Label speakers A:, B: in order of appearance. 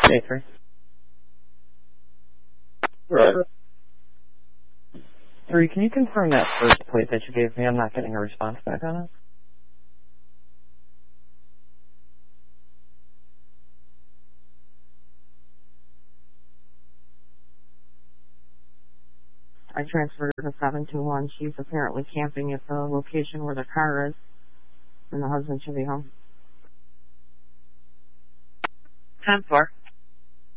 A: J3.
B: Right.
A: 3, can you confirm that first plate that you gave me? I'm not getting a response back on it.
C: I transferred her to 721. She's apparently camping at the location where the car is, and the husband should be home.
D: 10-4.